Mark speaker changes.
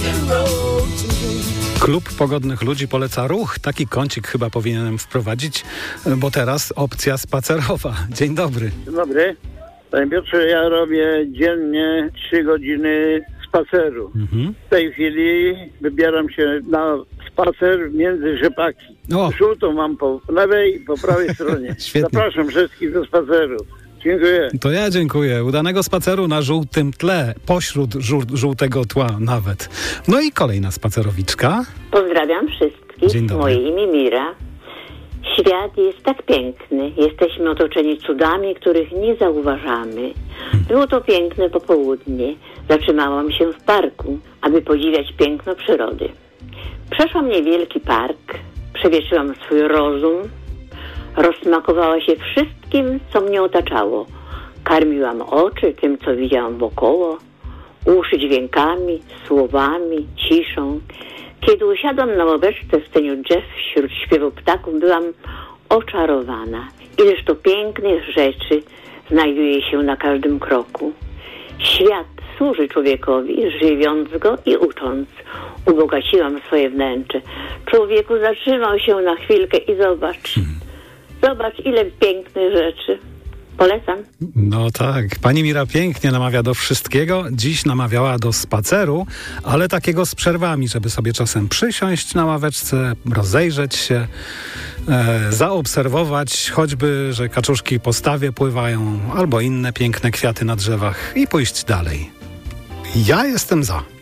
Speaker 1: Klub Pogodnych Ludzi poleca ruch. Taki kącik chyba powinienem wprowadzić, bo teraz opcja spacerowa. Dzień dobry.
Speaker 2: Dzień dobry. Panie Piotrze, ja robię dziennie 3 godziny spaceru. W tej chwili wybieram się na spacer między rzepaki. Żółtą mam po lewej i po prawej stronie. Zapraszam wszystkich do spaceru. Dziękuję.
Speaker 1: To ja dziękuję. Udanego spaceru na żółtym tle, pośród żółtego tła nawet. No i kolejna spacerowiczka.
Speaker 3: Pozdrawiam wszystkich.
Speaker 1: Dzień dobry.
Speaker 3: Moje imię Mira. Świat jest tak piękny. Jesteśmy otoczeni cudami, których nie zauważamy. Było to piękne popołudnie. Zatrzymałam się w parku, aby podziwiać piękno przyrody. Przeszłam niewielki park, przewietrzyłam swój rozum, rozsmakowała się wszystkim, co mnie otaczało. Karmiłam oczy tym, co widziałam wokoło, uszy dźwiękami, słowami, ciszą. Kiedy usiadłam na ławeczce w cieniu drzew wśród śpiewu ptaków, byłam oczarowana. Ileż to pięknych rzeczy znajduje się na każdym kroku. Świat służy człowiekowi, żywiąc go i ucząc. Ubogaciłam swoje wnętrze. Człowieku, zatrzymał się na chwilkę i zobacz. Zobacz, ile pięknych rzeczy. Polecam.
Speaker 1: No tak, pani Mira pięknie namawia do wszystkiego. Dziś namawiała do spaceru, ale takiego z przerwami, żeby sobie czasem przysiąść na ławeczce, rozejrzeć się, zaobserwować, choćby, że kaczuszki po stawie pływają, albo inne piękne kwiaty na drzewach i pójść dalej. Ja jestem za.